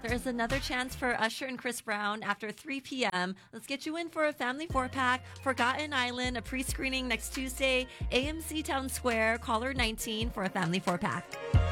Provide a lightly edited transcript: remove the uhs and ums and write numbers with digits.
There's another chance for Usher and Chris Brown after 3 p.m. Let's get you in for a family four-pack. Forgotten Island, a pre-screening next Tuesday. AMC Town Square, caller 19 for a family four-pack.